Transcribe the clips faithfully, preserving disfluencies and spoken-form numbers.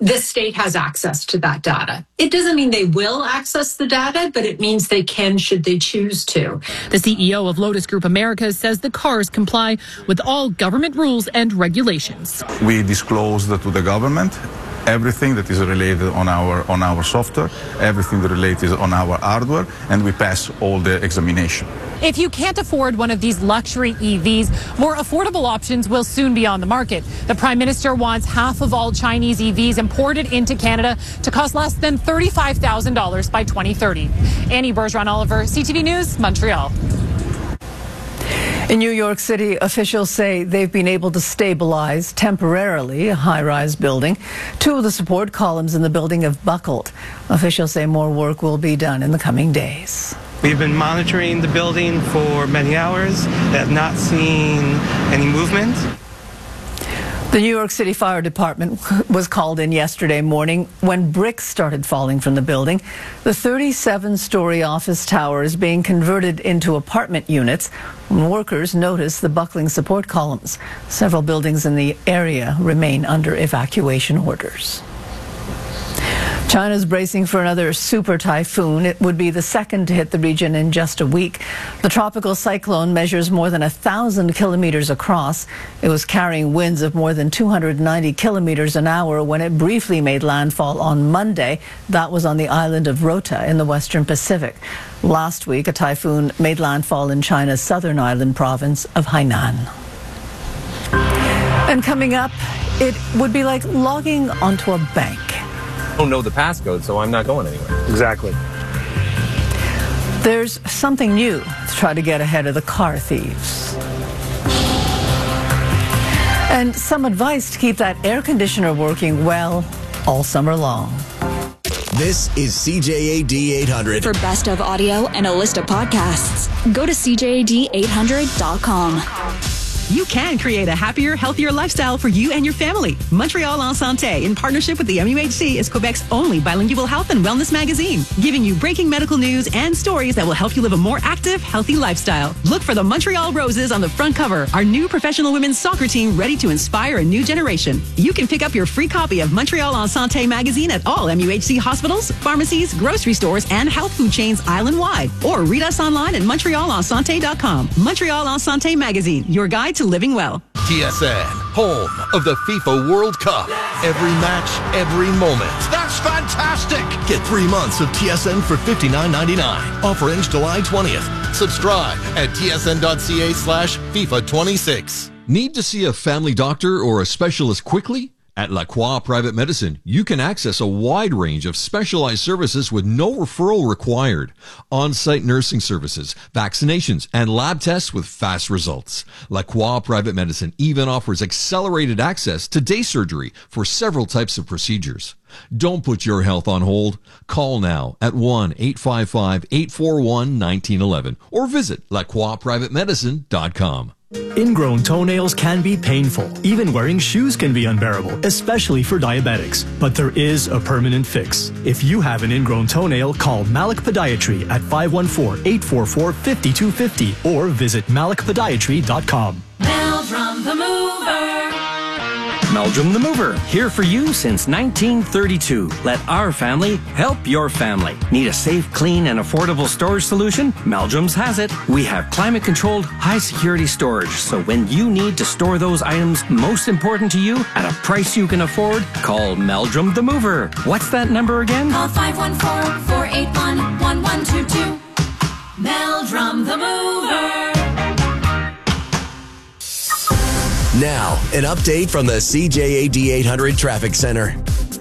the state has access to that data. It doesn't mean they will access the data, but it means they can should they choose to. The C E O of Lotus Group Americas says the cars comply with all government rules and regulations. We disclosed to the government everything that is related on our on our software, everything that related on our hardware, and we pass all the examination. If you can't afford one of these luxury E Vs, more affordable options will soon be on the market. The Prime Minister wants half of all Chinese E Vs imported into Canada to cost less than thirty-five thousand dollars by twenty thirty. Annie Bergeron-Oliver, C T V News, Montreal. In New York City, officials say they've been able to stabilize temporarily a high-rise building. Two of the support columns in the building have buckled. Officials say more work will be done in the coming days. We've been monitoring the building for many hours. They have not seen any movement. The New York City Fire Department was called in yesterday morning when bricks started falling from the building. The thirty-seven story office tower is being converted into apartment units when workers noticed the buckling support columns. Several buildings in the area remain under evacuation orders. China's bracing for another super typhoon. It would be the second to hit the region in just a week. The tropical cyclone measures more than a thousand kilometers across. It was carrying winds of more than two hundred ninety kilometers an hour when it briefly made landfall on Monday. That was on the island of Rota in the Western Pacific. Last week, a typhoon made landfall in China's southern island province of Hainan. And coming up, it would be like logging onto a bank. I don't know the passcode, so I'm not going anywhere. Exactly. There's something new to try to get ahead of the car thieves. And some advice to keep that air conditioner working well all summer long. This is C J A D eight hundred. For best of audio and a list of podcasts, go to C J A D eight hundred dot com. You can create a happier, healthier lifestyle for you and your family. Montreal en Santé, in partnership with the M U H C, is Quebec's only bilingual health and wellness magazine, giving you breaking medical news and stories that will help you live a more active, healthy lifestyle. Look for the Montreal Roses on the front cover, our new professional women's soccer team ready to inspire a new generation. You can pick up your free copy of Montreal en Santé magazine at all M U H C hospitals, pharmacies, grocery stores, and health food chains island-wide. Or read us online at montreal en sante dot com. Montreal en Santé magazine, your guide to living well. T S N, home of the FIFA World Cup. Every match, every moment. That's fantastic! Get three months of T S N for fifty-nine ninety-nine. Offer ends July twentieth. Subscribe at T S N dot C A slash FIFA twenty-six. Need to see a family doctor or a specialist quickly? At La Croix Private Medicine, you can access a wide range of specialized services with no referral required. On-site nursing services, vaccinations, and lab tests with fast results. La Croix Private Medicine even offers accelerated access to day surgery for several types of procedures. Don't put your health on hold. Call now at one eight five five, eight four one, one nine one one or visit la croix private medicine dot com. Ingrown toenails can be painful. Even wearing shoes can be unbearable, especially for diabetics. But there is a permanent fix. If you have an ingrown toenail, call Malik Podiatry at five one four, eight four four, five two five zero or visit malik podiatry dot com. Meldrum the Mover. Meldrum the Mover, here for you since nineteen thirty-two. Let our family help your family. Need a safe, clean, and affordable storage solution? Meldrum's has it. We have climate-controlled, high-security storage, so when you need to store those items most important to you at a price you can afford, call Meldrum the Mover. What's that number again? Call five one four, four eight one, one one two two. Meldrum the Mover. Now, an update from the C J A D eight hundred Traffic Center.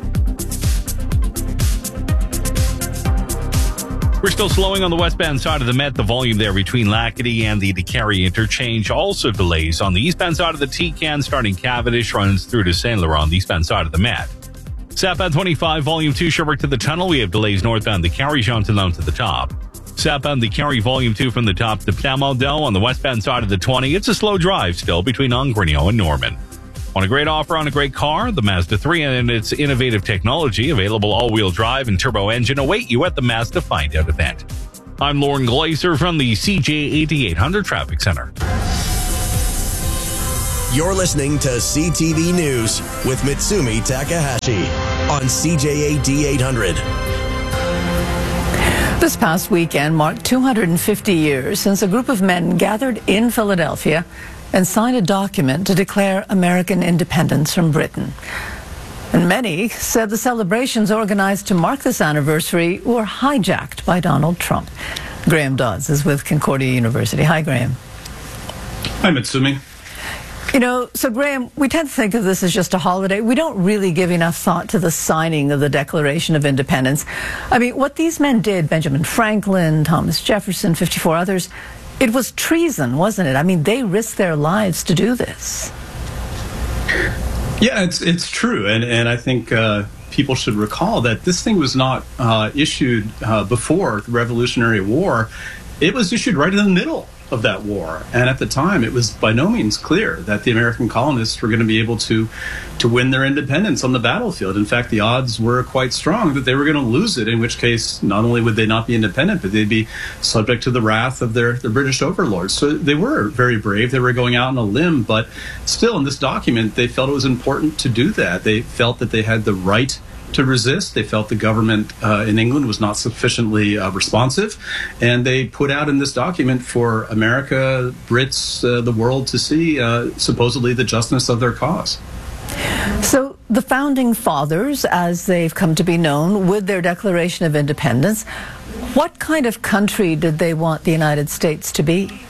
We're still slowing on the westbound side of the Met. The volume there between Lackady and the DeCarry interchange. Also delays on the eastbound side of the T-Can starting Cavendish runs through to Saint Laurent on the eastbound side of the Met. Southbound twenty-five, volume two, Sherbrooke to the tunnel. We have delays northbound DeCarry, Jean-Talon to the top. Southbound DeCarry, volume two from the top to Plamondon on the westbound side of the twenty. It's a slow drive still between Ongrenio and Norman. Want a great offer on a great car? The Mazda three and its innovative technology, available all-wheel drive and turbo engine, await you at the Mazda Find Out event. I'm Lauren Glazer from the C J A D eight hundred Traffic Center. You're listening to C T V News with Mitsumi Takahashi. on C J A D eight hundred. This past weekend marked two hundred fifty years since a group of men gathered in Philadelphia and signed a document to declare American independence from Britain. And many said the celebrations organized to mark this anniversary were hijacked by Donald Trump. Graham Dodds is with Concordia University. Hi, Graham. Hi, Mitsumi. You know, so Graham, we tend to think of this as just a holiday. We don't really give enough thought to the signing of the Declaration of Independence. I mean, what these men did, Benjamin Franklin, Thomas Jefferson, fifty-four others, it was treason, wasn't it? I mean, they risked their lives to do this. Yeah, it's it's true, and and I think uh, people should recall that this thing was not uh, issued uh, before the Revolutionary War. It was issued right in the middle of that war, and at the time it was by no means clear that the American colonists were going to be able to to win their independence on the battlefield. In fact, the odds were quite strong that they were going to lose it, in which case not only would they not be independent, but they'd be subject to the wrath of their, their British overlords. So they were very brave. They were going out on a limb, but still in this document they felt it was important to do that. They felt that they had the right to resist. They felt the government uh, in England was not sufficiently uh, responsive, and they put out in this document for America, Brits, uh, the world to see uh, supposedly the justness of their cause. So the Founding Fathers, as they've come to be known, with their Declaration of Independence, what kind of country did they want the United States to be?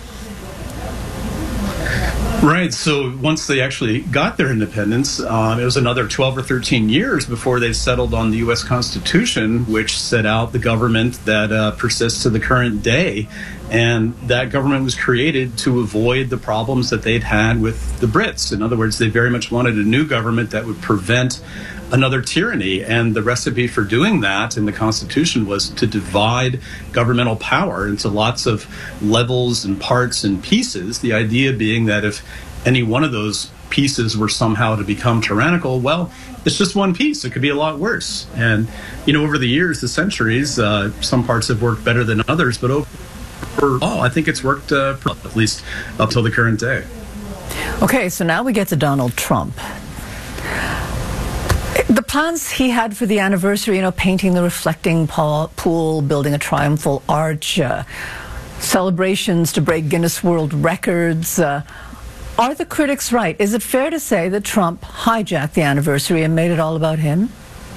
Right. So once they actually got their independence, um, it was another twelve or thirteen years before they settled on the U S Constitution, which set out the government that uh, persists to the current day. And that government was created to avoid the problems that they'd had with the Brits. In other words, they very much wanted a new government that would prevent another tyranny. And the recipe for doing that in the Constitution was to divide governmental power into lots of levels and parts and pieces. The idea being that if any one of those pieces were somehow to become tyrannical, well, it's just one piece. It could be a lot worse. And, you know, over the years, the centuries, uh, some parts have worked better than others, but overall, I think it's worked uh, at least up till the current day. Okay, so now we get to Donald Trump. The plans he had for the anniversary, you know, painting the reflecting pool, building a triumphal arch, uh, celebrations to break Guinness World Records. Uh, are the critics right? Is it fair to say that Trump hijacked the anniversary and made it all about him?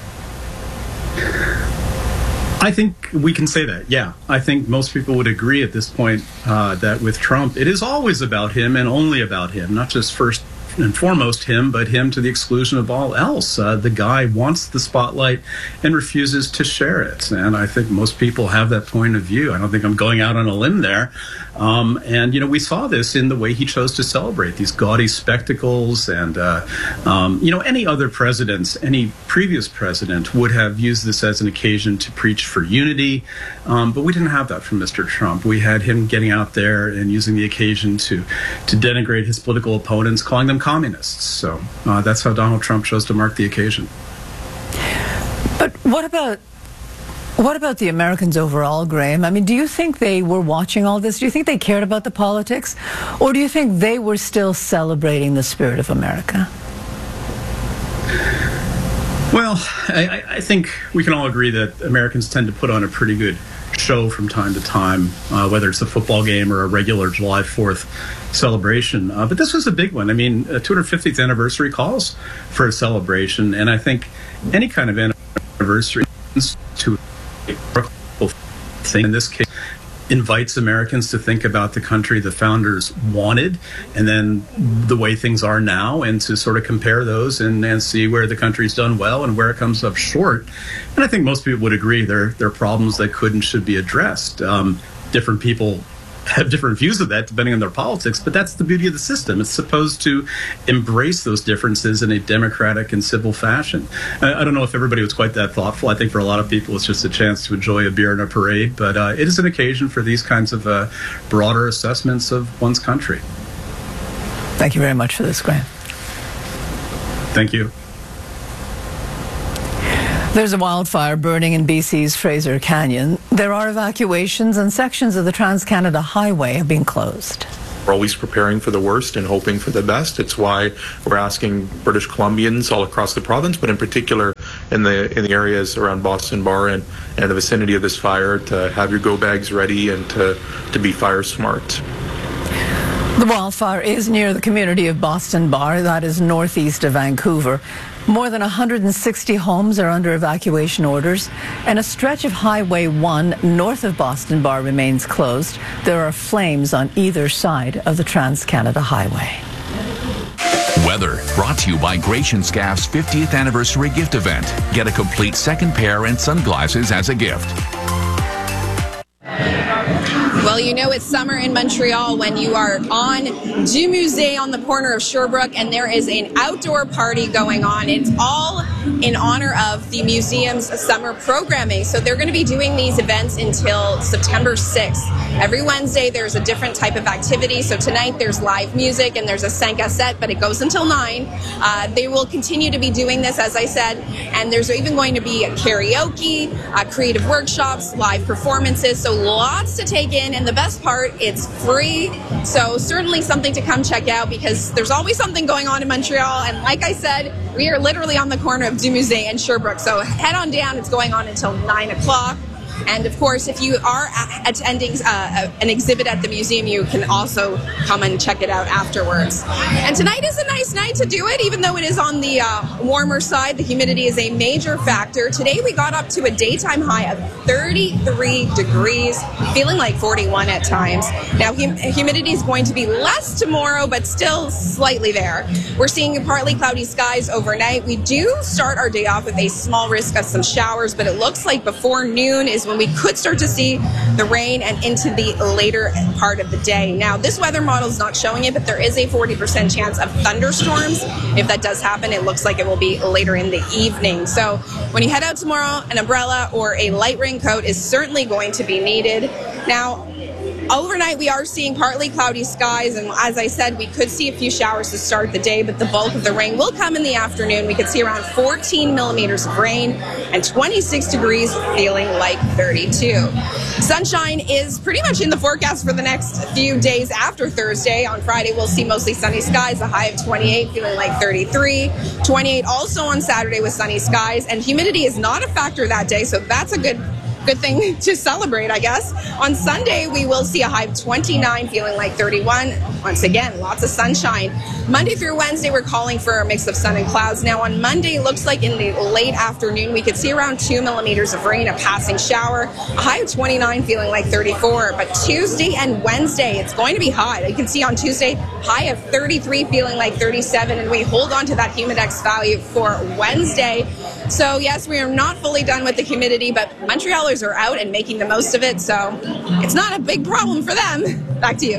I think we can say that, yeah. I think most people would agree at this point uh, that with Trump, it is always about him and only about him, not just first and foremost him, but him to the exclusion of all else. Uh, the guy wants the spotlight and refuses to share it. And I think most people have that point of view. I don't think I'm going out on a limb there. Um, and, you know, we saw this in the way he chose to celebrate these gaudy spectacles. And, uh, um, you know, any other presidents, any previous president would have used this as an occasion to preach for unity. Um, but we didn't have that from Mister Trump. We had him getting out there and using the occasion to, to denigrate his political opponents, calling them communists. So uh, that's how Donald Trump chose to mark the occasion. But what about what about the Americans overall, Graham? I mean, do you think they were watching all this? Do you think they cared about the politics? Or do you think they were still celebrating the spirit of America? Well, I, I think we can all agree that Americans tend to put on a pretty good show from time to time, uh, whether it's a football game or a regular July fourth celebration. Uh, but this was a big one. I mean, a two hundred fiftieth anniversary calls for a celebration, and I think any kind of anniversary to a thing in this case invites Americans to think about the country the founders wanted and then the way things are now, and to sort of compare those and, and see where the country's done well and where it comes up short. And I think most people would agree there, there are problems that could and should be addressed. Um, different people have different views of that depending on their politics, but that's the beauty of the system. It's supposed to embrace those differences in a democratic and civil fashion. I, I don't know if everybody was quite that thoughtful. I think for a lot of people it's just a chance to enjoy a beer and a parade, but uh, it is an occasion for these kinds of uh, broader assessments of one's country. Thank you very much for this, Graham. Thank you. There's a wildfire burning in B C's Fraser Canyon. There are evacuations and sections of the Trans-Canada Highway have been closed. We're always preparing for the worst and hoping for the best. It's why we're asking British Columbians all across the province, but in particular in the in the areas around Boston Bar and, and the vicinity of this fire to have your go bags ready and to, to be fire smart. The wildfire is near the community of Boston Bar, that is northeast of Vancouver. More than one hundred sixty homes are under evacuation orders, and a stretch of Highway one north of Boston Bar remains closed. There are flames on either side of the Trans-Canada Highway. Weather brought to you by Gratian Scaff's fiftieth anniversary gift event. Get a complete second pair and sunglasses as a gift. Well, you know it's summer in Montreal when you are on Du Musée on the corner of Sherbrooke, and there is an outdoor party going on. It's all in honor of the museum's summer programming. So they're going to be doing these events until September sixth. Every Wednesday there's a different type of activity. So tonight there's live music and there's a cinq à sept, but it goes until nine. Uh, they will continue to be doing this, as I said, and there's even going to be karaoke, uh, creative workshops, live performances. So lots to take in. And the best part, it's free. So certainly something to come check out because there's always something going on in Montreal. And like I said, we are literally on the corner of Du Musée and Sherbrooke. So head on down. It's going on until nine o'clock. And of course, if you are attending uh, an exhibit at the museum, you can also come and check it out afterwards. And tonight is a nice night to do it, even though it is on the uh, warmer side. The humidity is a major factor. Today we got up to a daytime high of thirty-three degrees, feeling like forty-one at times. Now hum- humidity is going to be less tomorrow, but still slightly there. We're seeing partly cloudy skies overnight. We do start our day off with a small risk of some showers, but it looks like before noon is when we could start to see the rain and into the later part of the day. Now, this weather model is not showing it, but there is a forty percent chance of thunderstorms. If that does happen, it looks like it will be later in the evening. So when you head out tomorrow, an umbrella or a light raincoat is certainly going to be needed. Now, overnight, we are seeing partly cloudy skies, and as I said, we could see a few showers to start the day, but the bulk of the rain will come in the afternoon. We could see around fourteen millimeters of rain and twenty-six degrees, feeling like thirty-two. Sunshine is pretty much in the forecast for the next few days after Thursday. On Friday, we'll see mostly sunny skies, a high of twenty-eight, feeling like thirty-three. twenty-eight also on Saturday with sunny skies, and humidity is not a factor that day, so that's a good Good thing to celebrate, I guess. On Sunday, we will see a high of twenty-nine, feeling like thirty-one. Once again, lots of sunshine. Monday through Wednesday, we're calling for a mix of sun and clouds. Now, on Monday, looks like in the late afternoon, we could see around two millimeters of rain, a passing shower. A high of twenty-nine, feeling like thirty-four. But Tuesday and Wednesday, it's going to be hot. You can see on Tuesday, high of thirty-three, feeling like thirty-seven. And we hold on to that humidex value for Wednesday. So, yes, we are not fully done with the humidity, but Montrealers are out and making the most of it, so it's not a big problem for them. Back to you.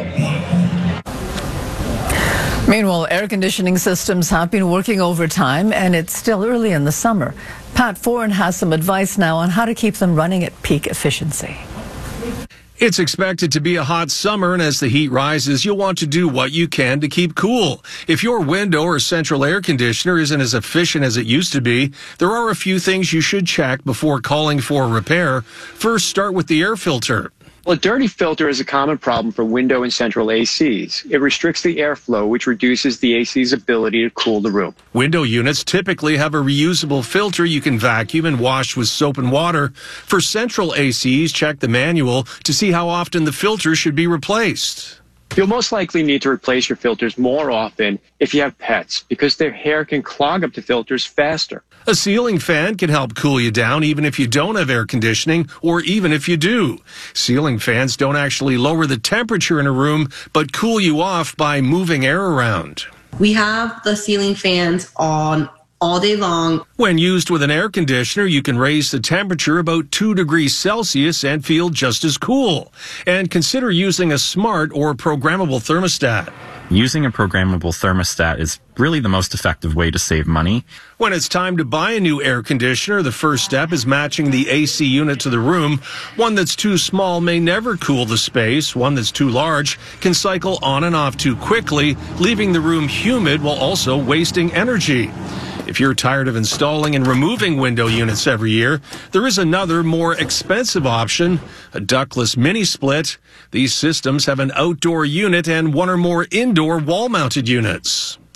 Meanwhile, air conditioning systems have been working overtime, and it's still early in the summer. Pat Foran has some advice now on how to keep them running at peak efficiency. It's expected to be a hot summer, and as the heat rises, you'll want to do what you can to keep cool. If your window or central air conditioner isn't as efficient as it used to be, there are a few things you should check before calling for a repair. First, start with the air filter. Well, a dirty filter is a common problem for window and central A Cs. It restricts the airflow, which reduces the A C's ability to cool the room. Window units typically have a reusable filter you can vacuum and wash with soap and water. For central A Cs, check the manual to see how often the filter should be replaced. You'll most likely need to replace your filters more often if you have pets, because their hair can clog up the filters faster. A ceiling fan can help cool you down even if you don't have air conditioning, or even if you do. Ceiling fans don't actually lower the temperature in a room, but cool you off by moving air around. We have the ceiling fans on all day long. When used with an air conditioner, you can raise the temperature about two degrees Celsius and feel just as cool. And consider using a smart or programmable thermostat. Using a programmable thermostat is really the most effective way to save money. When it's time to buy a new air conditioner, the first step is matching the A C unit to the room. One that's too small may never cool the space. One that's too large can cycle on and off too quickly, leaving the room humid while also wasting energy. If you're tired of installing and removing window units every year, there is another, more expensive option, a ductless mini-split. These systems have an outdoor unit and one or more indoor wall-mounted units.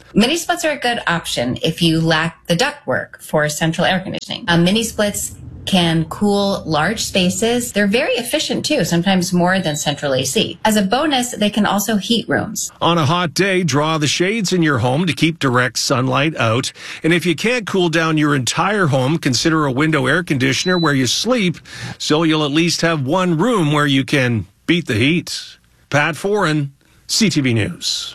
Mini splits are a good option if you lack the ductwork for central air conditioning. Uh, mini splits can cool large spaces. They're very efficient too, sometimes more than central A C. As a bonus, they can also heat rooms. On a hot day, draw the shades in your home to keep direct sunlight out. And if you can't cool down your entire home, consider a window air conditioner where you sleep, so you'll at least have one room where you can beat the heat. Pat Foran, C T V News.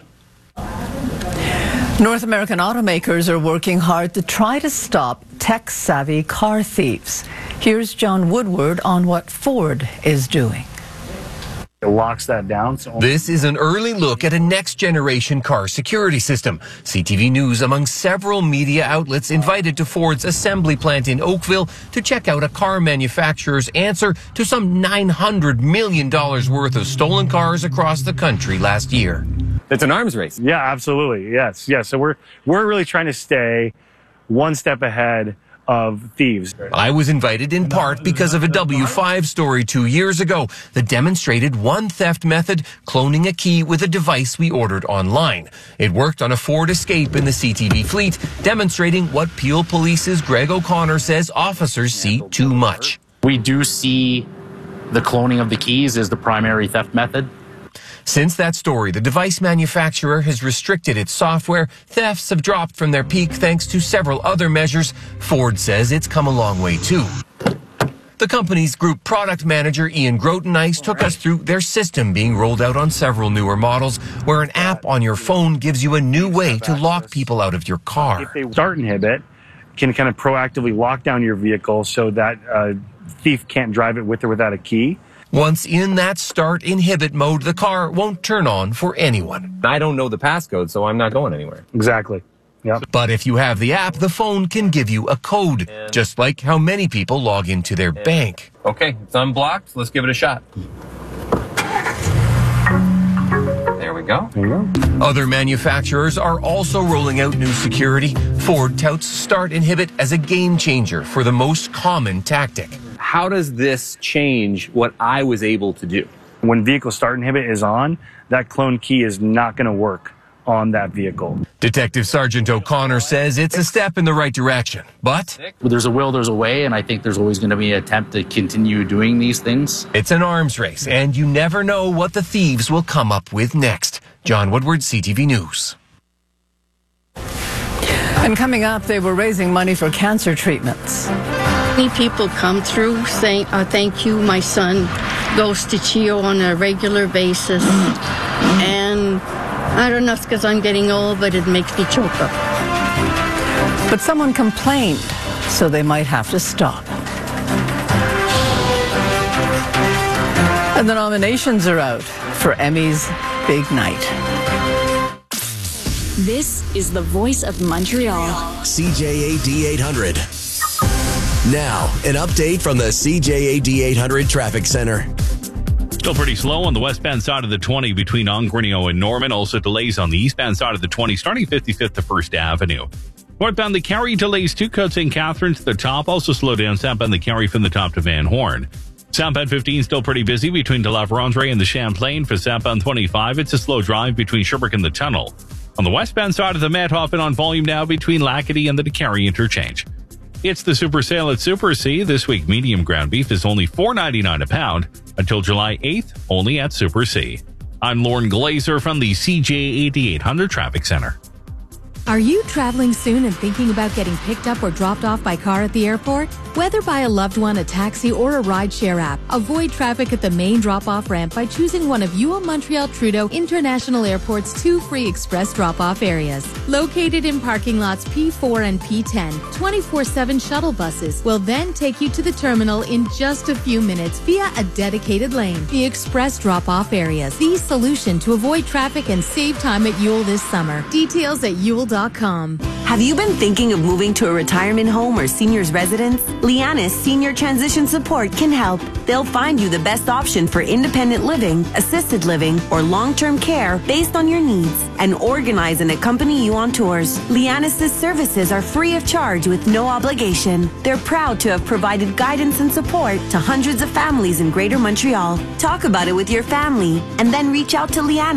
North American automakers are working hard to try to stop tech-savvy car thieves. Here's John Woodward on what Ford is doing. It locks that down. So this is an early look at a next-generation car security system. C T V News, among several media outlets, invited to Ford's assembly plant in Oakville to check out a car manufacturer's answer to some nine hundred million dollars worth of stolen cars across the country last year. It's an arms race. Yeah, absolutely. Yes, yes. So we're we're really trying to stay one step ahead of thieves. I was invited in part because of a W five story two years ago that demonstrated one theft method, cloning a key with a device we ordered online. It worked on a Ford Escape in the C T V fleet, demonstrating what Peel Police's Greg O'Connor says officers see too much. We do see the cloning of the keys as the primary theft method. Since that story, the device manufacturer has restricted its software. Thefts have dropped from their peak thanks to several other measures. Ford says it's come a long way too. The company's group product manager, Ian Grotenice, took us through their system being rolled out on several newer models, where an app on your phone gives you a new way to lock people out of your car. If they start inhibit, can kind of proactively lock down your vehicle so that a thief can't drive it with or without a key. Once in that start inhibit mode, the car won't turn on for anyone. I don't know the passcode, so I'm not going anywhere. Exactly. Yep. But if you have the app, the phone can give you a code, just like how many people log into their bank. Okay, it's unblocked. Let's give it a shot. There we go. There you go. Other manufacturers are also rolling out new security. Ford touts Start Inhibit as a game changer for the most common tactic. How does this change what I was able to do? When vehicle start inhibit is on, that clone key is not going to work on that vehicle. Detective Sergeant O'Connor says it's a step in the right direction, but there's a will, there's a way, and I think there's always going to be an attempt to continue doing these things. It's an arms race, and you never know what the thieves will come up with next. John Woodward, C T V News. And coming up, they were raising money for cancer treatments. Many people come through saying, uh, thank you, my son goes to CHEO on a regular basis. And I don't know if it's because I'm getting old, but it makes me choke up. But someone complained, so they might have to stop. And the nominations are out for Emmy's big night. This is the voice of Montreal. C J A D eight hundred. Now, an update from the C J A D eight hundred Traffic Center. Still pretty slow on the westbound side of the twenty between Ongrenio and Norman. Also delays on the eastbound side of the twenty starting fifty-fifth to First Avenue. Northbound the Carry delays two cuts Saint Catherine to the top. Also slow down southbound the Carry from the top to Van Horn. Southbound fifteen still pretty busy between De La Vérendrye and the Champlain. For southbound twenty-five, it's a slow drive between Sherbrooke and the Tunnel. On the westbound side of the Met, hopping on volume now between Lackady and the DeCarry interchange. It's the Super Sale at Super C. This week, medium ground beef is only four ninety-nine a pound until July eighth, only at Super C. I'm Lauren Glazer from the C J A D eight hundred Traffic Center. Are you traveling soon and thinking about getting picked up or dropped off by car at the airport? Whether by a loved one, a taxi, or a rideshare app, avoid traffic at the main drop-off ramp by choosing one of U O Montreal Trudeau International Airport's two free express drop-off areas. Located in parking lots P four and P ten, twenty-four seven shuttle buses will then take you to the terminal in just a few minutes via a dedicated lane. The express drop-off areas, the solution to avoid traffic and save time at Yule this summer. Details at yule dot com. Have you been thinking of moving to a retirement home or senior's residence? Lianis Senior Transition Support can help. They'll find you the best option for independent living, assisted living, or long-term care based on your needs and organize and accompany you on tours. Lianis' services are free of charge with no obligation. They're proud to have provided guidance and support to hundreds of families in Greater Montreal. Talk about it with your family and then reach out to Lianis.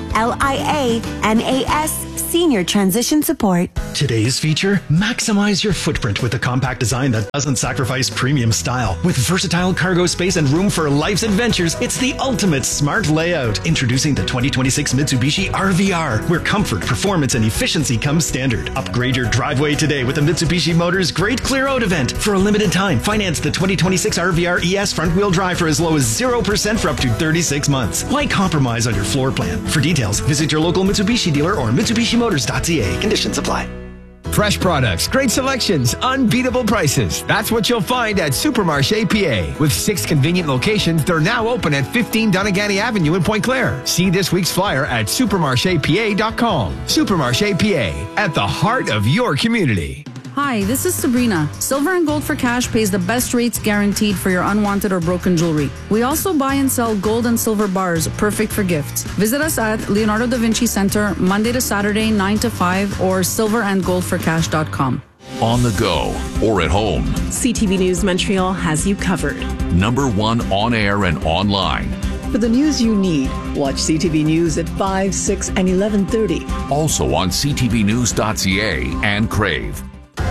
L I A N A S Senior Transition Support. Today's feature, maximize your footprint with a compact design that doesn't sacrifice premium style. With versatile cargo space and room for life's adventures, it's the ultimate smart layout. Introducing the twenty twenty-six Mitsubishi R V R, where comfort, performance, and efficiency come standard. Upgrade your driveway today with the Mitsubishi Motors Great Clear Out event. For a limited time, finance the twenty twenty-six R V R E S front-wheel drive for as low as zero percent for up to thirty-six months. Why compromise on your floor plan? For details, visit your local Mitsubishi dealer or Mitsubishi Motors dot C A. Conditions apply. Fresh products, great selections, unbeatable prices. That's what you'll find at Supermarché P A. With six convenient locations, they're now open at fifteen Donegal Avenue in Point Claire. See this week's flyer at supermarché p a dot com. Supermarché P A, at the heart of your community. Hi, this is Sabrina. Silver and Gold for Cash pays the best rates guaranteed for your unwanted or broken jewelry. We also buy and sell gold and silver bars, perfect for gifts. Visit us at Leonardo da Vinci Center, Monday to Saturday, nine to five, or silver and gold for cash dot com. On the go or at home. C T V News Montreal has you covered. Number one on air and online. For the news you need, watch C T V News at five, six, and eleven thirty. Also on c t v news dot c a and Crave.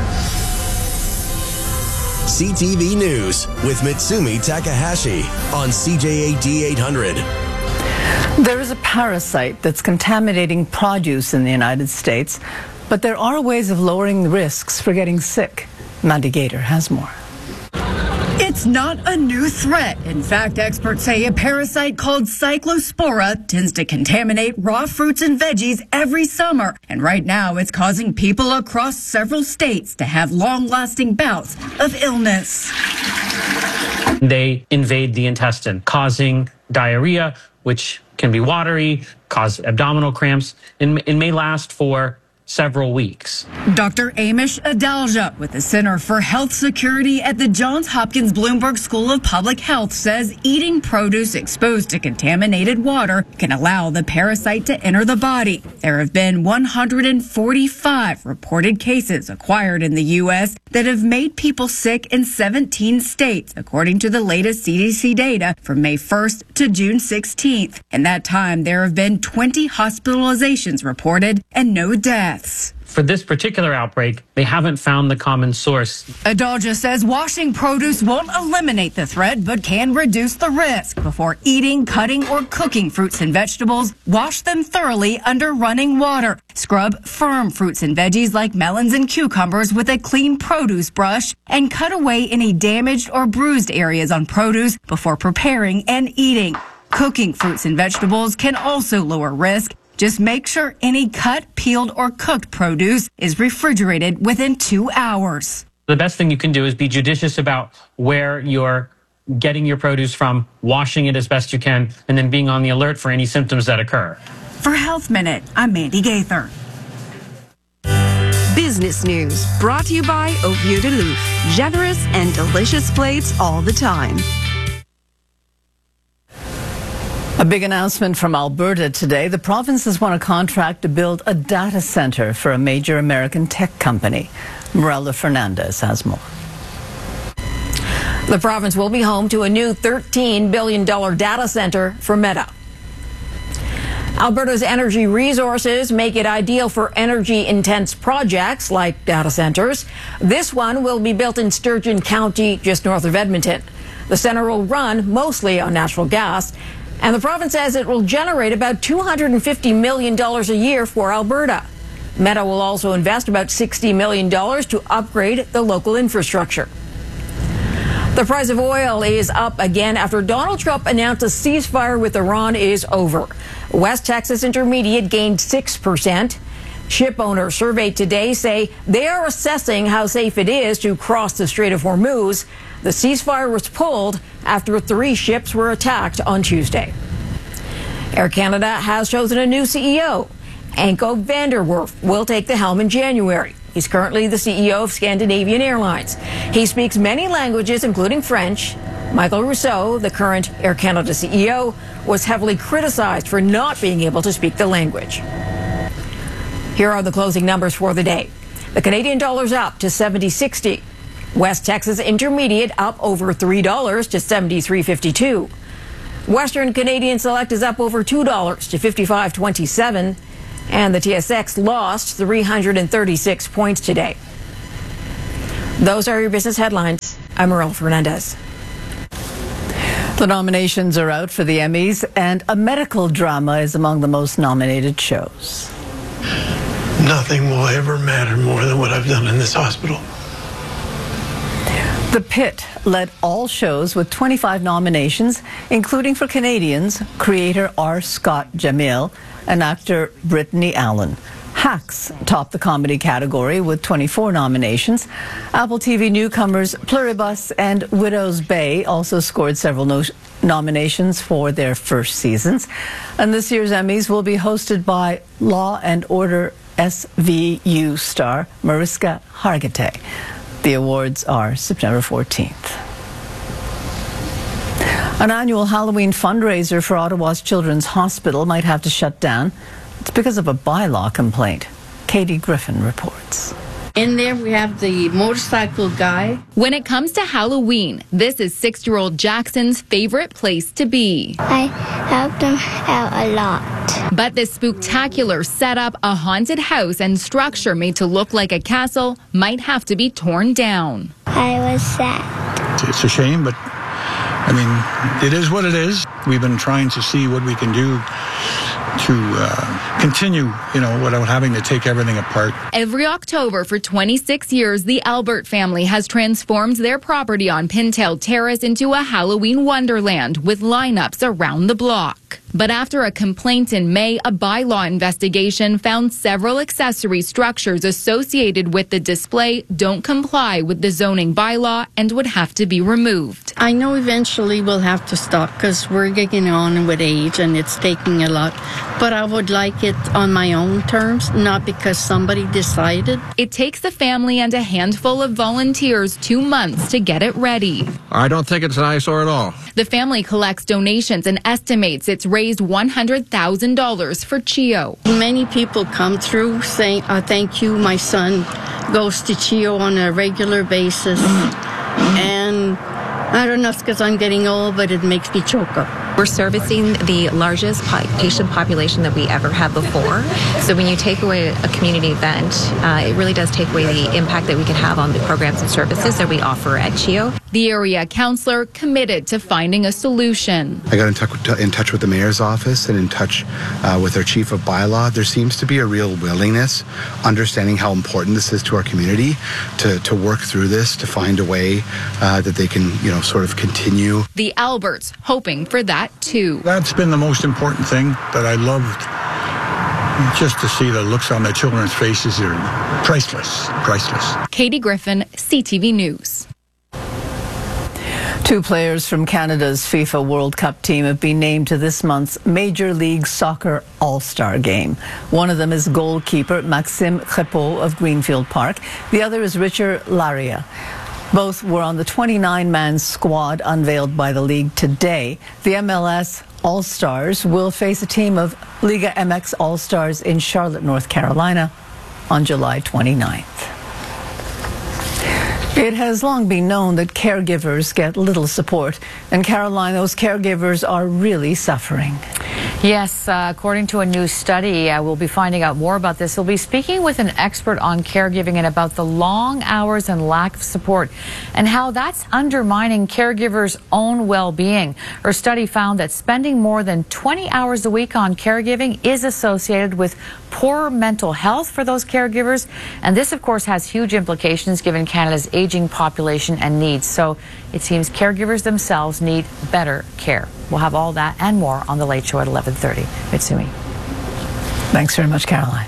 C T V News with Mitsumi Takahashi on C J A D eight hundred. There is a parasite that's contaminating produce in the United States, but there are ways of lowering the risks for getting sick. Mandy Gator has more. It's not a new threat. In fact, experts say a parasite called Cyclospora tends to contaminate raw fruits and veggies every summer. And right now, it's causing people across several states to have long-lasting bouts of illness. They invade the intestine, causing diarrhea, which can be watery, cause abdominal cramps, and it may last for several weeks. Doctor Amish Adalja with the Center for Health Security at the Johns Hopkins Bloomberg School of Public Health says eating produce exposed to contaminated water can allow the parasite to enter the body. There have been one hundred forty-five reported cases acquired in the U S that have made people sick in seventeen states, according to the latest C D C data from May first to June sixteenth. In that time, there have been twenty hospitalizations reported and no deaths. For this particular outbreak, they haven't found the common source. Adalja says washing produce won't eliminate the threat, but can reduce the risk. Before eating, cutting, or cooking fruits and vegetables, wash them thoroughly under running water. Scrub firm fruits and veggies like melons and cucumbers with a clean produce brush, and cut away any damaged or bruised areas on produce before preparing and eating. Cooking fruits and vegetables can also lower risk. Just make sure any cut, peeled, or cooked produce is refrigerated within two hours. The best thing you can do is be judicious about where you're getting your produce from, washing it as best you can, and then being on the alert for any symptoms that occur. For Health Minute, I'm Mandy Gaither. Business news brought to you by Au Vieux de Loup. Generous and delicious plates all the time. A big announcement from Alberta today. The province has won a contract to build a data center for a major American tech company. Morella Fernandez has more. The province will be home to a new thirteen billion dollars data center for Meta. Alberta's energy resources make it ideal for energy-intense projects like data centers. This one will be built in Sturgeon County, just north of Edmonton. The center will run mostly on natural gas, and the province says it will generate about two hundred fifty million dollars a year for Alberta. Meta will also invest about sixty million dollars to upgrade the local infrastructure. The price of oil is up again after Donald Trump announced a ceasefire with Iran is over. West Texas Intermediate gained six percent. Ship owners surveyed today say they are assessing how safe it is to cross the Strait of Hormuz. The ceasefire was pulled after three ships were attacked on Tuesday. Air Canada has chosen a new C E O. Anko van der Werf will take the helm in January. He's currently the C E O of Scandinavian Airlines. He speaks many languages, including French. Michael Rousseau, the current Air Canada C E O, was heavily criticized for not being able to speak the language. Here are the closing numbers for the day. The Canadian dollar's up to seventy sixty. West Texas Intermediate up over three dollars to seventy-three fifty-two. Western Canadian Select is up over two dollars to fifty-five twenty-seven, and the T S X lost three hundred thirty-six points today. Those are your business headlines. I'm Merle Fernandez. The nominations are out for the Emmys, and a medical drama is among the most nominated shows. Nothing will ever matter more than what I've done in this hospital. The Pit led all shows with twenty-five nominations, including for Canadians, creator R. Scott Jamil and actor Brittany Allen. Hacks topped the comedy category with twenty-four nominations. Apple T V newcomers Pluribus and Widow's Bay also scored several no- nominations for their first seasons. And this year's Emmys will be hosted by Law and Order S V U star Mariska Hargitay. The awards are September fourteenth. An annual Halloween fundraiser for Ottawa's Children's Hospital might have to shut down. It's because of a bylaw complaint. Katie Griffin reports. In there we have the motorcycle guy. When it comes to Halloween, this is six-year-old Jackson's favorite place to be. I help them out a lot. But this spooktacular setup, a haunted house and structure made to look like a castle, might have to be torn down. I was sad. It's a shame, but I mean, it is what it is. We've been trying to see what we can do to uh, continue, you know, without having to take everything apart. Every October for twenty-six years, the Albert family has transformed their property on Pintail Terrace into a Halloween wonderland with lineups around the block. But after a complaint in May, a bylaw investigation found several accessory structures associated with the display don't comply with the zoning bylaw and would have to be removed. I know eventually we'll have to stop because we're getting on with age and it's taking a lot. But I would like it on my own terms, not because somebody decided. It takes the family and a handful of volunteers two months to get it ready. I don't think it's an eyesore at all. The family collects donations and estimates it's raised one hundred thousand dollars for CHEO. Many people come through saying, uh, thank you, my son goes to CHEO on a regular basis. And I don't know if it's because I'm getting old, but it makes me choke up. We're servicing the largest po- patient population that we ever had before. So when you take away a community event, uh, it really does take away the impact that we can have on the programs and services that we offer at CHEO. The area councillor committed to finding a solution. I got in touch, with, in touch with the mayor's office and in touch uh, with our chief of bylaw. There seems to be a real willingness, understanding how important this is to our community, to, to work through this, to find a way uh, that they can, you know, sort of continue. The Alberts hoping for that too. That's been the most important thing that I loved. Just to see the looks on the children's faces are priceless, priceless. Katie Griffin, C T V News. Two players from Canada's FIFA World Cup team have been named to this month's Major League Soccer All-Star Game. One of them is goalkeeper Maxime Crépeau of Greenfield Park. The other is Richard Laria. Both were on the twenty-nine man squad unveiled by the league today. The M L S All-Stars will face a team of Liga M X All-Stars in Charlotte, North Carolina on July twenty-ninth. It has long been known that caregivers get little support, and Caroline, those caregivers are really suffering. Yes, uh, according to a new study, uh, we'll be finding out more about this. We'll be speaking with an expert on caregiving and about the long hours and lack of support and how that's undermining caregivers' own well-being. Her study found that spending more than twenty hours a week on caregiving is associated with poor mental health for those caregivers. And this, of course, has huge implications given Canada's aging population and needs. So it seems caregivers themselves need better care. We'll have all that and more on The Late Show at eleven thirty. Mitsumi. Thanks very much, Caroline.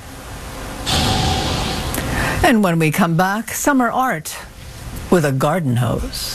And when we come back, summer art with a garden hose.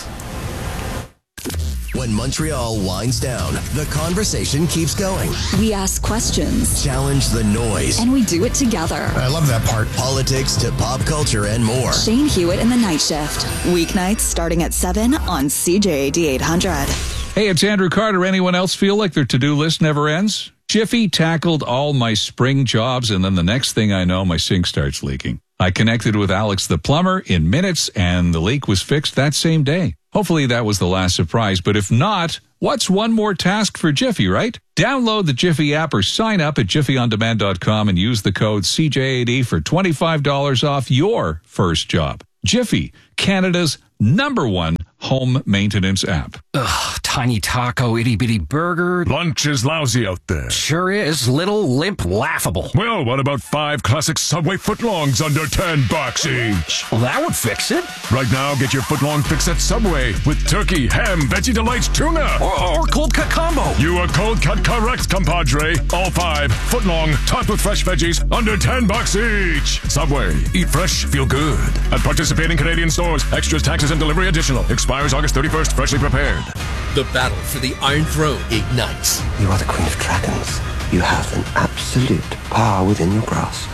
When Montreal winds down, the conversation keeps going. We ask questions. Challenge the noise. And we do it together. I love that part. Politics to pop culture and more. Shane Hewitt in the Night Shift. Weeknights starting at seven on C J A D eight hundred. Hey, it's Andrew Carter. Anyone else feel like their to-do list never ends? Jiffy tackled all my spring jobs, and then the next thing I know, my sink starts leaking. I connected with Alex the plumber in minutes, and the leak was fixed that same day. Hopefully that was the last surprise, but if not, What's one more task for Jiffy, right? Download the Jiffy app or sign up at jiffy on demand dot com and use the code C J A D for twenty-five dollars off your first job. Jiffy, Canada's number one home maintenance app. Ugh, tiny taco, itty-bitty burger. Lunch is lousy out there. Sure is. Little, limp, laughable. Well, what about five classic Subway footlongs under ten bucks each? Well, that would fix it. Right now, get your footlong fix at Subway with turkey, ham, Veggie Delights, tuna. Or, or cold cut combo. You are cold cut correct, compadre. All five, footlong, topped with fresh veggies, under ten bucks each. Subway, eat fresh, feel good. At participating Canadian stores, extras, taxes, and delivery additional. Expires August thirty-first, freshly prepared. The battle for the Iron Throne ignites. You are the Queen of Dragons. You have an absolute power within your grasp.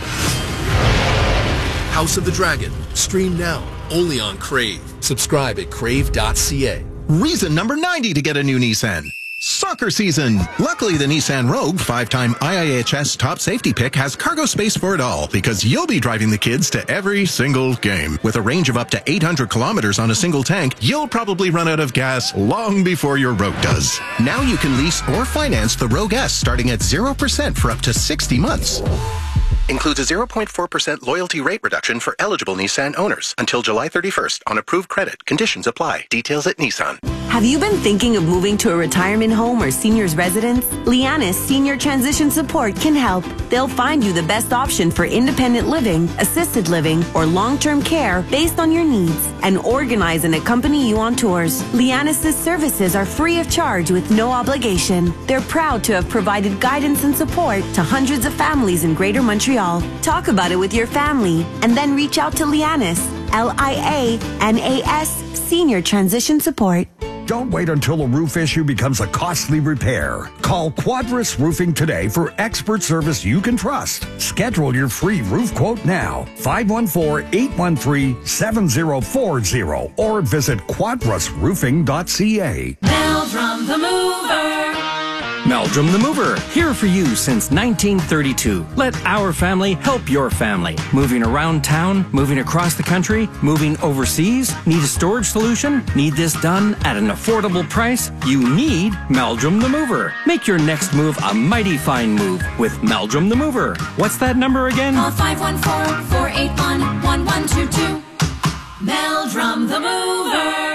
House of the Dragon. Stream now, only on Crave. Subscribe at crave dot c a. Reason number ninety to get a new Nissan. Soccer season. Luckily, the Nissan Rogue, five-time I I H S top safety pick, has cargo space for it all because you'll be driving the kids to every single game. With a range of up to eight hundred kilometers on a single tank, you'll probably run out of gas long before your Rogue does. Now you can lease or finance the Rogue S starting at zero percent for up to sixty months. Includes a zero point four percent loyalty rate reduction for eligible Nissan owners until July thirty-first on approved credit. Conditions apply. Details at Nissan. Have you been thinking of moving to a retirement home or senior's residence? Lianis Senior Transition Support can help. They'll find you the best option for independent living, assisted living, or long-term care based on your needs and organize and accompany you on tours. Lianis' services are free of charge with no obligation. They're proud to have provided guidance and support to hundreds of families in Greater Montreal. Talk about it with your family and then reach out to Lianis, L I A N A S, Senior Transition Support. Don't wait until a roof issue becomes a costly repair. Call Quadris Roofing today for expert service you can trust. Schedule your free roof quote now. five one four, eight one three, seven zero four zero or visit quadris roofing dot c a. Meldrum the Mover. Meldrum the Mover, here for you since nineteen thirty-two. Let our family help your family. Moving around town, moving across the country, moving overseas. Need a storage solution? Need this done at an affordable price? You need Meldrum the Mover. Make your next move a mighty fine move with Meldrum the Mover. What's that number again? Call five one four, four eight one, one one two two. Meldrum the Mover.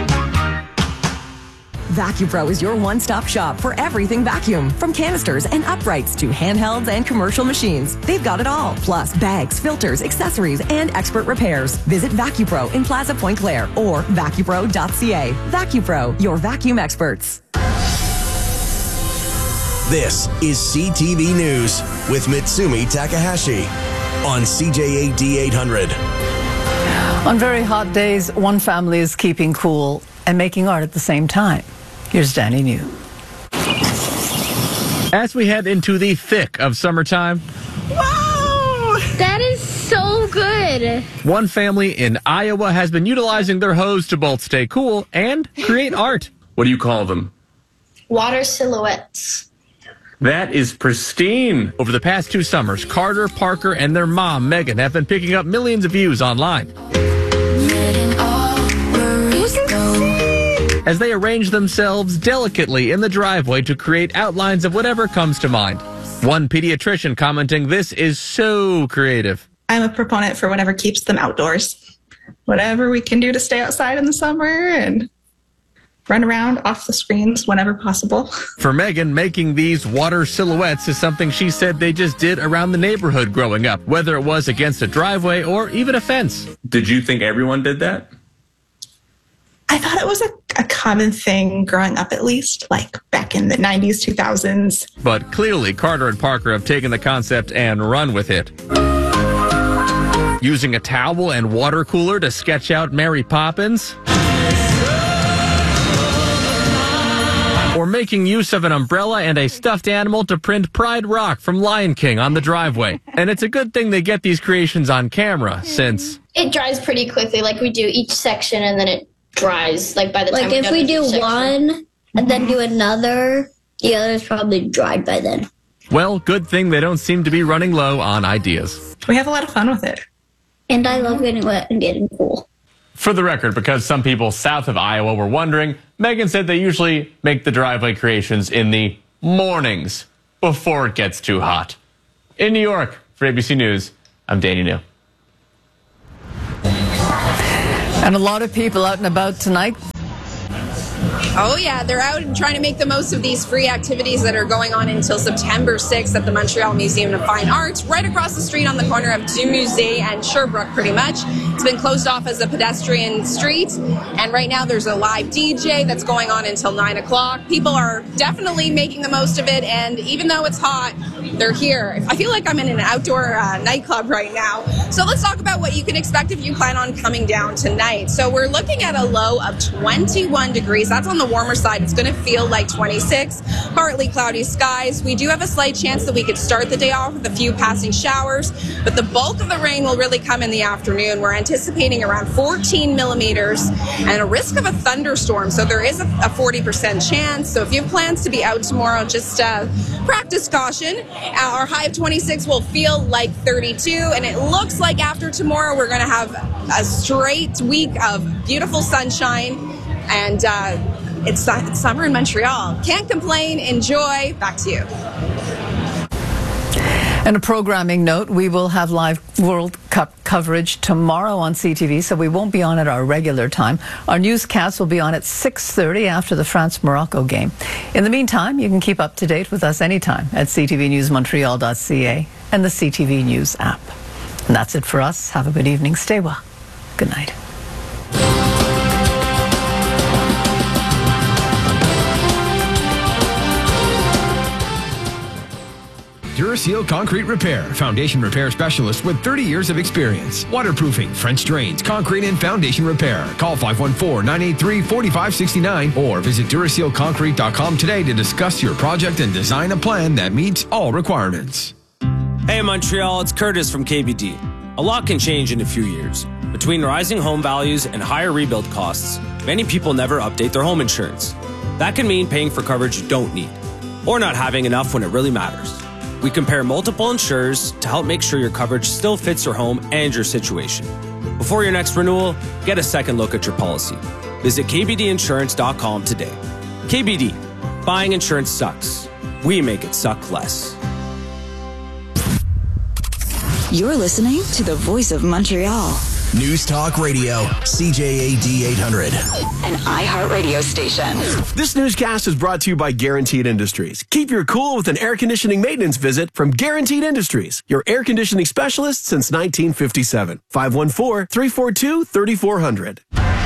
VacuPro is your one-stop shop for everything vacuum. From canisters and uprights to handhelds and commercial machines. They've got it all. Plus bags, filters, accessories, and expert repairs. Visit VacuPro in Plaza Point Claire or vacupro dot c a. VacuPro, your vacuum experts. This is C T V News with Mitsumi Takahashi on C J A D eight hundred. On very hot days, one family is keeping cool and making art at the same time. Here's Danny New. As we head into the thick of summertime, Whoa! That is so good. One family in Iowa has been utilizing their hose to both stay cool and create art. What do you call them? Water silhouettes. That is pristine. Over the past two summers, Carter, Parker, and their mom, Megan, have been picking up millions of views online as they arrange themselves delicately in the driveway to create outlines of whatever comes to mind. One pediatrician commenting, "This is so creative." I'm a proponent for whatever keeps them outdoors. Whatever we can do to stay outside in the summer and run around off the screens whenever possible. For Megan, making these water silhouettes is something she said they just did around the neighborhood growing up, whether it was against a driveway or even a fence. Did you think everyone did that? I thought it was a, a common thing growing up, at least, like back in the nineties, two thousands. But clearly, Carter and Parker have taken the concept and run with it. Using a towel and water cooler to sketch out Mary Poppins. Or making use of an umbrella and a stuffed animal to print Pride Rock from Lion King on the driveway. And it's a good thing they get these creations on camera, since it dries pretty quickly. Like, we do each section and then it dries. Like, by the time like if we do one and then do another, the other's probably dried by then. Well, good thing they don't seem to be running low on ideas. We have a lot of fun with it. And I love getting wet and getting cool. For the record, because some people south of Iowa were wondering, Megan said they usually make the driveway creations in the mornings before it gets too hot. In New York, for A B C News, I'm Danny New. And a lot of people out and about tonight. Oh, yeah, they're out and trying to make the most of these free activities that are going on until September sixth at the Montreal Museum of Fine Arts, right across the street on the corner of Du Musée and Sherbrooke, pretty much. It's been closed off as a pedestrian street, and right now there's a live D J that's going on until nine o'clock. People are definitely making the most of it, and even though it's hot, they're here. I feel like I'm in an outdoor uh, nightclub right now. So let's talk about what you can expect if you plan on coming down tonight. So we're looking at a low of twenty-one degrees. That's on the warmer side. It's going to feel like twenty-six. Partly cloudy skies. We do have a slight chance that we could start the day off with a few passing showers, but the bulk of the rain will really come in the afternoon. We're anticipating around fourteen millimeters and a risk of a thunderstorm. So there is a, a forty percent chance. So if you have plans to be out tomorrow, just uh, practice caution. Our high of twenty-six will feel like thirty-two, and it looks like after tomorrow we're going to have a straight week of beautiful sunshine, and uh, it's, it's summer in Montreal. Can't complain. Enjoy. Back to you. And a programming note, we will have live World Cup coverage tomorrow on C T V, so we won't be on at our regular time. Our newscast will be on at six thirty after the France-Morocco game. In the meantime, you can keep up to date with us anytime at c t v news montreal dot c a and the C T V News app. And that's it for us. Have a good evening. Stay well. Good night. Duraseal Concrete Repair, foundation repair specialist with thirty years of experience. Waterproofing, French drains, concrete and foundation repair. Call five one four, nine eight three, four five six nine or visit Duraseal Concrete dot com today to discuss your project and design a plan that meets all requirements. Hey Montreal, it's Curtis from K B D. A lot can change in a few years. Between rising home values and higher rebuild costs, many people never update their home insurance. That can mean paying for coverage you don't need, or not having enough when it really matters. We compare multiple insurers to help make sure your coverage still fits your home and your situation. Before your next renewal, get a second look at your policy. Visit k b d insurance dot com today. K B D, buying insurance sucks. We make it suck less. You're listening to the Voice of Montreal. News Talk Radio, C J A D eight hundred. An iHeartRadio station. This newscast is brought to you by Guaranteed Industries. Keep your cool with an air conditioning maintenance visit from Guaranteed Industries, your air conditioning specialist since nineteen fifty-seven. five one four, three four two, three four zero zero.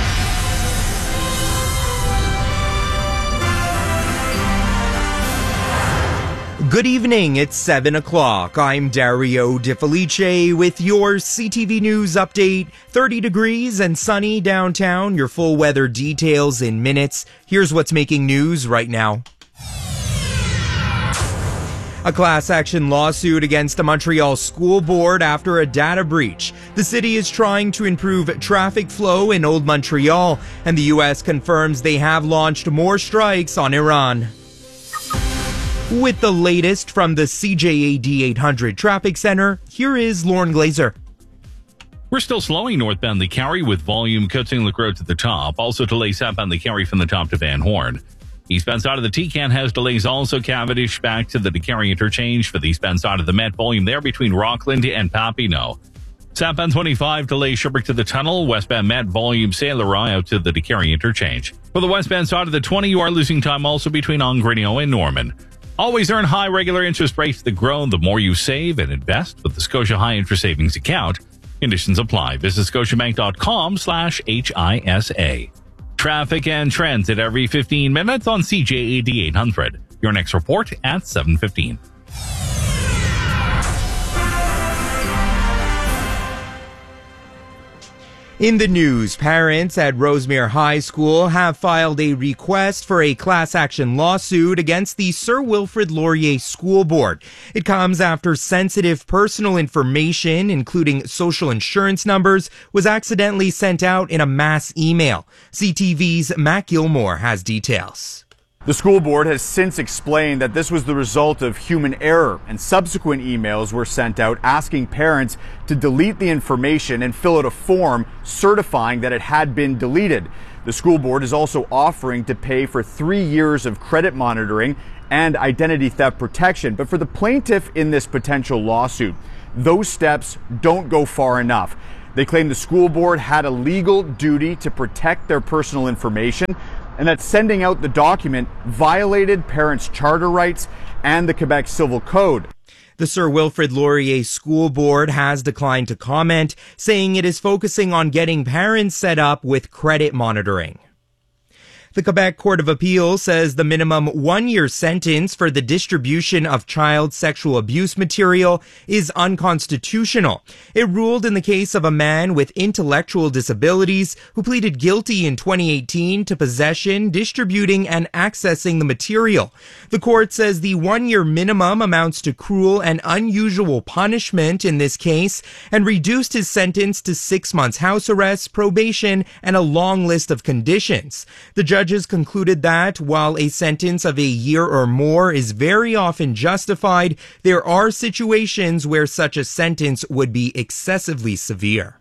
Good evening, it's seven o'clock. I'm Dario De Felice with your C T V News update. thirty degrees and sunny downtown. Your full weather details in minutes. Here's what's making news right now. A class action lawsuit against the Montreal School Board after a data breach. The city is trying to improve traffic flow in Old Montreal, and the U S confirms they have launched more strikes on Iran. With the latest from the C J A D eight hundred Traffic Center, here is Lauren Glazer. We're still slowing northbound the Carry with volume Cote Saint Luc Road to the top. Also delays southbound the Carry from the top to Van Horn. Eastbound side of the T-Can has delays also Cavendish back to the DeCarry interchange for the eastbound side of the Met. Volume there between Rockland and Papineau. Southbound twenty-five delays Sherbrooke to the tunnel. Westbound Met volume Saint Laurent out to the DeCarry interchange. For the westbound side of the twenty, you are losing time also between Ongrigno and Norman. Always earn high regular interest rates that grow the more you save and invest with the Scotia High Interest Savings Account. Conditions apply. Visit scotiabank.com slash HISA. Traffic and trends at every fifteen minutes on C J A D eight hundred. Your next report at seven fifteen. In the news, parents at Rosemere High School have filed a request for a class action lawsuit against the Sir Wilfrid Laurier School Board. It comes after sensitive personal information, including social insurance numbers, was accidentally sent out in a mass email. C T V's Matt Gilmore has details. The school board has since explained that this was the result of human error, and subsequent emails were sent out asking parents to delete the information and fill out a form certifying that it had been deleted. The school board is also offering to pay for three years of credit monitoring and identity theft protection. But for the plaintiff in this potential lawsuit, those steps don't go far enough. They claim the school board had a legal duty to protect their personal information, and that sending out the document violated parents' charter rights and the Quebec Civil Code. The Sir Wilfrid Laurier School Board has declined to comment, saying it is focusing on getting parents set up with credit monitoring. The Quebec Court of Appeal says the minimum one-year sentence for the distribution of child sexual abuse material is unconstitutional. It ruled in the case of a man with intellectual disabilities who pleaded guilty in twenty eighteen to possession, distributing, and accessing the material. The court says the one-year minimum amounts to cruel and unusual punishment in this case and reduced his sentence to six months house arrest, probation, and a long list of conditions. The judge Judges concluded that while a sentence of a year or more is very often justified, there are situations where such a sentence would be excessively severe.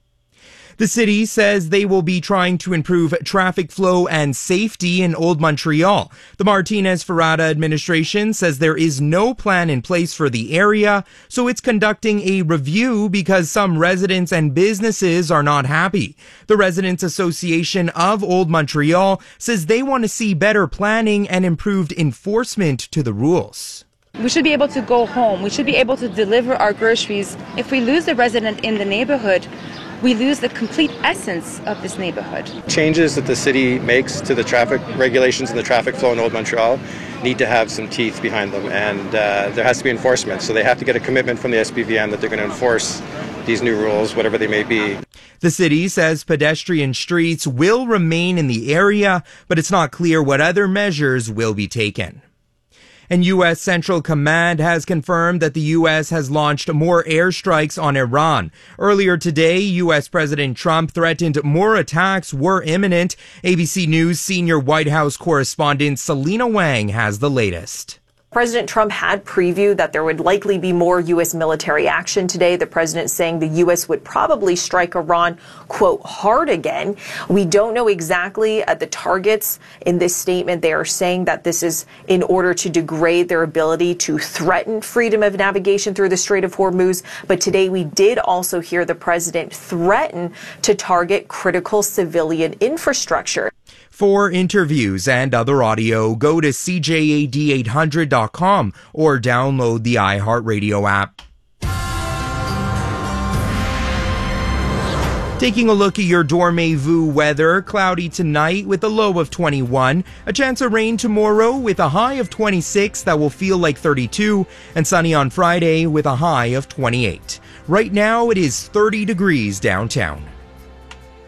The city says they will be trying to improve traffic flow and safety in Old Montreal. The Martinez-Ferrada administration says there is no plan in place for the area, so it's conducting a review because some residents and businesses are not happy. The Residents Association of Old Montreal says they want to see better planning and improved enforcement to the rules. We should be able to go home. We should be able to deliver our groceries. If we lose the resident in the neighborhood, we lose the complete essence of this neighborhood. Changes that the city makes to the traffic regulations and the traffic flow in Old Montreal need to have some teeth behind them, and uh, there has to be enforcement. So they have to get a commitment from the S P V M that they're going to enforce these new rules, whatever they may be. The city says pedestrian streets will remain in the area, but it's not clear what other measures will be taken. And U S Central Command has confirmed that the U S has launched more airstrikes on Iran. Earlier today, U S President Trump threatened more attacks were imminent. A B C News senior White House correspondent Selena Wang has the latest. President Trump had previewed that there would likely be more U S military action today. The president saying the U S would probably strike Iran, quote, hard again. We don't know exactly uh, the targets in this statement. They are saying that this is in order to degrade their ability to threaten freedom of navigation through the Strait of Hormuz. But today we did also hear the president threaten to target critical civilian infrastructure. For interviews and other audio, go to C J A D eight hundred dot com or download the iHeartRadio app. Taking a look at your Dormez-vous weather, cloudy tonight with a low of twenty-one, a chance of rain tomorrow with a high of twenty-six that will feel like thirty-two, and sunny on Friday with a high of twenty-eight. Right now it is thirty degrees downtown.